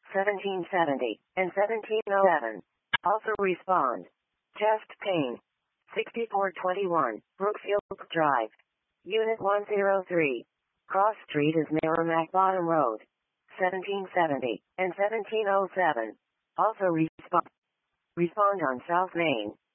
1770, and 1711. Also respond. Chest pain. 6421, Brookfield Drive. Unit 103. Cross Street is Merrimack Bottom Road. 1770, and 1707. Also respond on South Main.